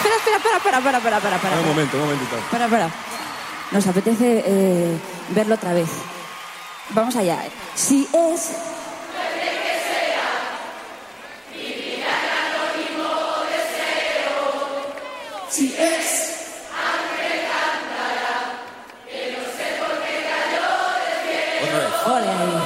Un momentito. Espera. Nos apetece verlo otra vez. Vamos allá. Si es... Si es... Otra vez. Ole ahí.